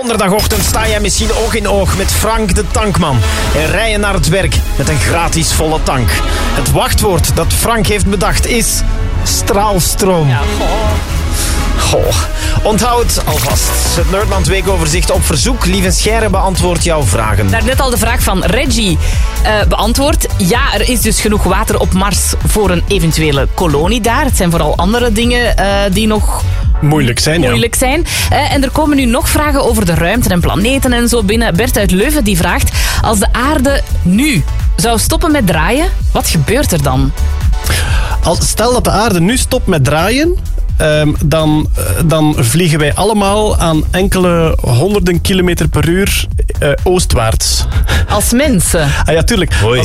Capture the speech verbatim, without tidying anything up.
donderdagochtend sta jij misschien oog in oog met Frank de tankman en rijden naar het werk met een gratis volle tank. Het wachtwoord dat Frank heeft bedacht is straalstroom. Ja, goh. Onthoud het alvast. Het Nerdland weekoverzicht op verzoek. Lieve Scheire beantwoordt jouw vragen. Daarnet al de vraag van Reggie uh, beantwoord. Ja, er is dus genoeg water op Mars voor een eventuele kolonie daar. Het zijn vooral andere dingen uh, die nog... Moeilijk zijn, ja. Moeilijk zijn. Uh, en er komen nu nog vragen over de ruimte en planeten en zo binnen. Bert uit Leuven die vraagt... Als de aarde nu zou stoppen met draaien, wat gebeurt er dan? Als, stel dat de aarde nu stopt met draaien... Um, dan, uh, dan vliegen wij allemaal aan enkele honderden kilometer per uur uh, oostwaarts. Als mensen? Ah ja, tuurlijk. Als,